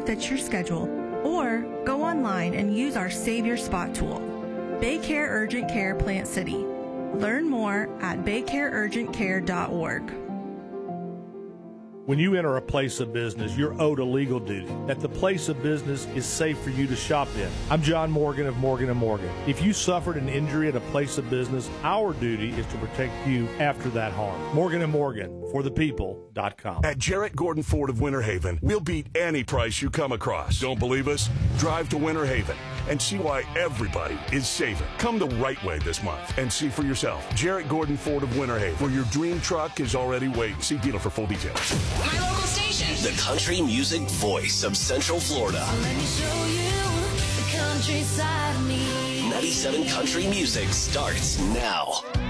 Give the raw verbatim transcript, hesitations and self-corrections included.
fits your schedule, or go online and use our Save Your Spot tool. Baycare Urgent Care Plant City. Learn more at baycare urgent care dot org. When you enter a place of business, you're owed a legal duty that the place of business is safe for you to shop in. I'm John Morgan of Morgan and Morgan. If you suffered an injury at a place of business, our duty is to protect you after that harm. Morgan and Morgan, for the people dot com. At Jarrett Gordon Ford of Winter Haven, we'll beat any price you come across. Don't believe us? Drive to Winter Haven and see why everybody is saving. Come the right way this month and see for yourself. Jarrett Gordon Ford of Winter Haven, where your dream truck is already waiting. See dealer for full details. My local station. The country music voice of Central Florida. So let me show you the countryside of me. ninety-seven Country Music starts now.